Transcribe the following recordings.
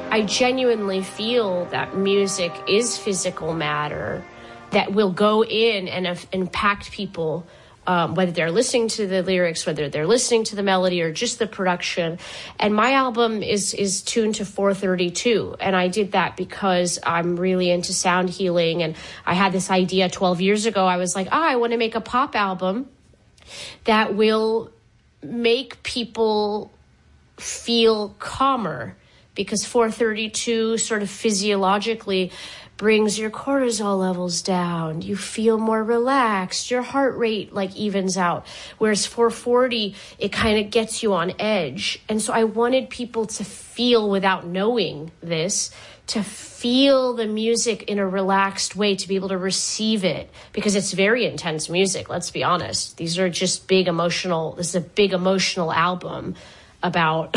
I genuinely feel that music is physical matter that will go in and impact people, whether they're listening to the lyrics, whether they're listening to the melody or just the production. And my album is tuned to 432. And I did that because I'm really into sound healing. And I had this idea 12 years ago. I was like, I want to make a pop album that will make people feel calmer, because 432 sort of physiologically brings your cortisol levels down. You feel more relaxed. Your heart rate like evens out. Whereas 440, it kind of gets you on edge. And so I wanted people to feel, without knowing this, to feel the music in a relaxed way, to be able to receive it, because it's very intense music. Let's be honest. These are just this is a big emotional album about,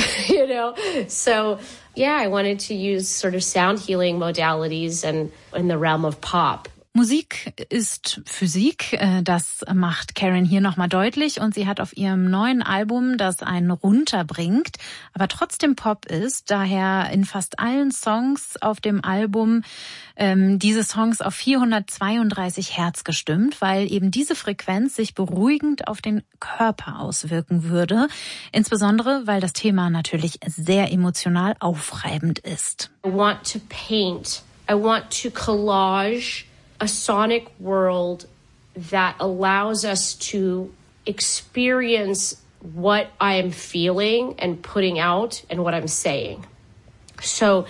so yeah, I wanted to use sort of sound healing modalities and in the realm of pop. Musik ist Physik, das macht Karen hier nochmal deutlich, und sie hat auf ihrem neuen Album, das einen runterbringt, aber trotzdem Pop ist, daher in fast allen Songs auf dem Album diese Songs auf 432 Hertz gestimmt, weil eben diese Frequenz sich beruhigend auf den Körper auswirken würde, insbesondere weil das Thema natürlich sehr emotional aufreibend ist. I want to paint, I want to collage a sonic world that allows us to experience what I am feeling and putting out and what I'm saying. So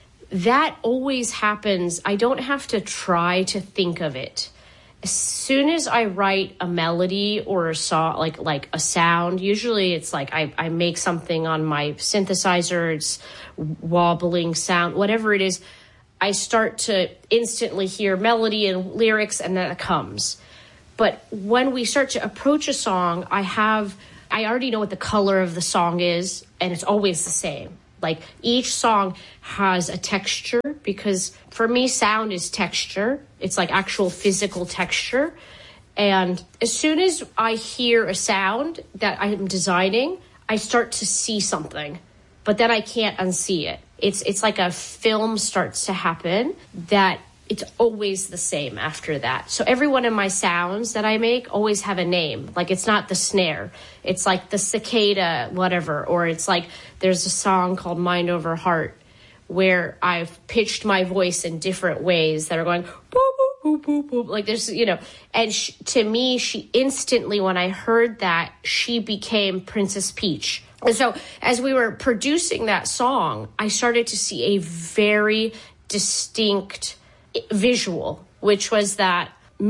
that always happens. I don't have to try to think of it. As soon as I write a melody or a song, like a sound, usually it's like I make something on my synthesizer, it's wobbling sound, whatever it is, I start to instantly hear melody and lyrics, and then it comes. But when we start to approach a song, I already know what the color of the song is, and it's always the same. Like each song has a texture, because for me, sound is texture. It's like actual physical texture. And as soon as I hear a sound that I'm designing, I start to see something, but then I can't unsee it. It's like a film starts to happen that it's always the same after that. So every one of my sounds that I make always have a name. Like it's not the snare. It's like the cicada, whatever. Or it's like there's a song called Mind Over Heart where I've pitched my voice in different ways that are going boop, boop, boop, boop, boop. Like there's, and to me, she instantly, when I heard that, she became Princess Peach. And so as we were producing that song, I started to see a very distinct visual, which was that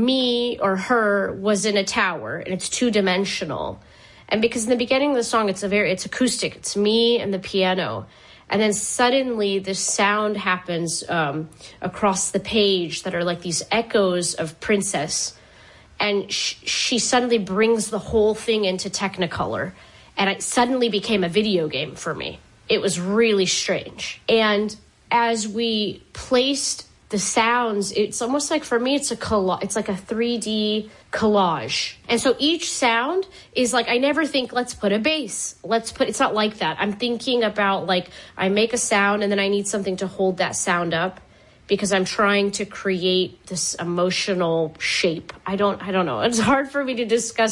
me or her was in a tower, and it's two-dimensional. And because in the beginning of the song, it's acoustic. It's me and the piano. And then suddenly this sound happens across the page that are like these echoes of Princess. And she suddenly brings the whole thing into Technicolor. And it suddenly became a video game for me. It was really strange. And as we placed the sounds, it's almost like, for me, it's like a 3D collage. And so each sound is like, I never think, let's put a bass. It's not like that. I'm thinking about like, I make a sound and then I need something to hold that sound up, because I'm trying to create this emotional shape. I don't know. It's hard for me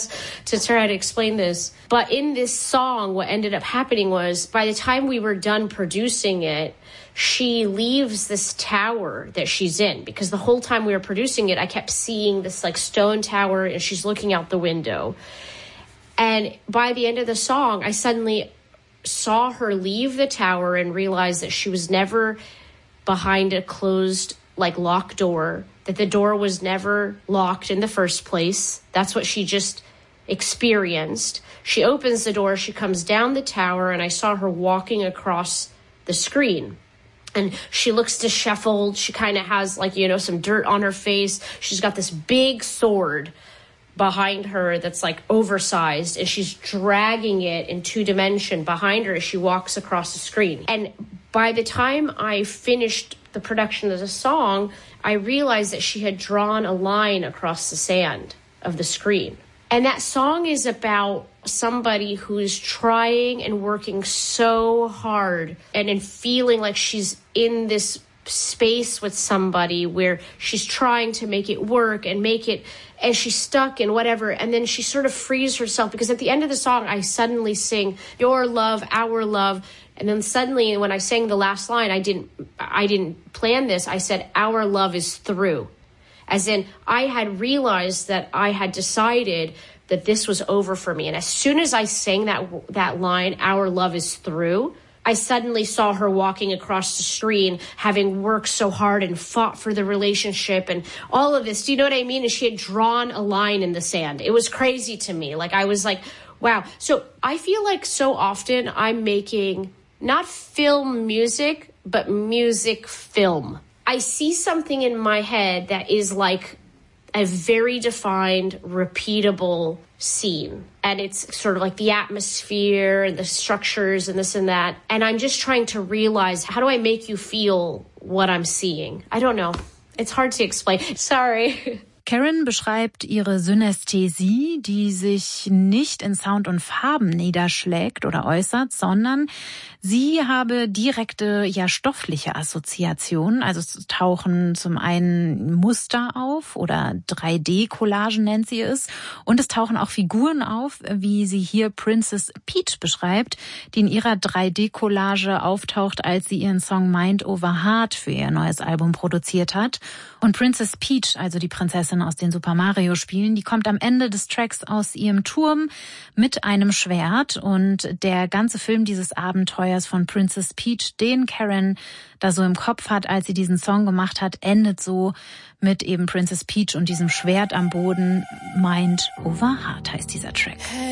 to try to explain this. But in this song, what ended up happening was, by the time we were done producing it, she leaves this tower that she's in, because the whole time we were producing it, I kept seeing this like stone tower, and she's looking out the window. And by the end of the song, I suddenly saw her leave the tower and realized that she was never behind a closed, like, locked door, that the door was never locked in the first place. That's what she just experienced. She opens the door, she comes down the tower, and I saw her walking across the screen. And she looks disheveled. She kind of has, like, some dirt on her face. She's got this big sword behind her that's, like, oversized, and she's dragging it in 2D behind her as she walks across the screen. And by the time I finished the production of the song, I realized that she had drawn a line across the sand of the screen. And that song is about somebody who is trying and working so hard and feeling like she's in this space with somebody where she's trying to make it work and make it, and she's stuck and whatever, and then she sort of frees herself, because at the end of the song I suddenly sing your love, our love, and then suddenly when I sang the last line, I didn't plan this, I said our love is through, as in I had realized that I had decided that this was over for me. And as soon as I sang that line, our love is through, I suddenly saw her walking across the street, having worked so hard and fought for the relationship and all of this. Do you know what I mean? And she had drawn a line in the sand. It was crazy to me. Like, I was like, wow. So I feel like so often I'm making not film music, but music film. I see something in my head that is like a very defined, repeatable scene. And it's sort of like the atmosphere and the structures and this and that. And I'm just trying to realize, how do I make you feel what I'm seeing? I don't know. It's hard to explain. Sorry. Karen beschreibt ihre Synästhesie, die sich nicht in Sound und Farben niederschlägt oder äußert, sondern sie habe direkte, stoffliche Assoziationen. Also es tauchen zum einen Muster auf oder 3D-Collagen nennt sie es. Und es tauchen auch Figuren auf, wie sie hier Princess Peach beschreibt, die in ihrer 3D-Collage auftaucht, als sie ihren Song Mind Over Heart für ihr neues Album produziert hat. Und Princess Peach, also die Prinzessin aus den Super Mario Spielen, die kommt am Ende des Tracks aus ihrem Turm mit einem Schwert, und der ganze Film dieses Abenteuers von Princess Peach, den Karen da so im Kopf hat, als sie diesen Song gemacht hat, endet so mit eben Princess Peach und diesem Schwert am Boden. Mind Over Heart heißt dieser Track.